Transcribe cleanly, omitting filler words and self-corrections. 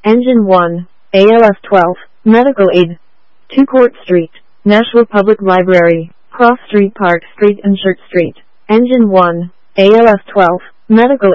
Engine 1, ALF 12, Medical Aid. 2 Court Street, Nashua Public Library, Cross Street, Park Street and Church Street. Engine 1, ALF 12, Medical